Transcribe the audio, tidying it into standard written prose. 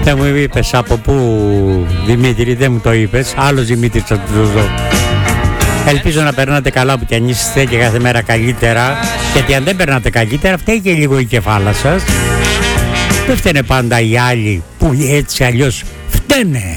Δεν μου είπες από πού, Δημήτρη, δεν μου το είπες. Άλλος Δημήτρης θα του δω. Ελπίζω να περνάτε καλά που κι αν είστε και κάθε μέρα καλύτερα. Γιατί αν δεν περνάτε καλύτερα, φταίει και λίγο η κεφάλα σας. Δεν φταίνε πάντα οι άλλοι που έτσι αλλιώς φταίνε.